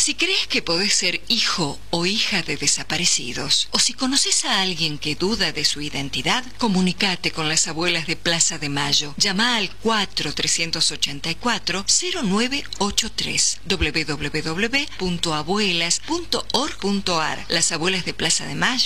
Si crees que podés ser hijo o hija de desaparecidos, o si conoces a alguien que duda de su identidad, comunicate con las abuelas de Plaza de Mayo. Llama al 4-384-0983 www.abuelas.org.ar. Las abuelas de Plaza de Mayo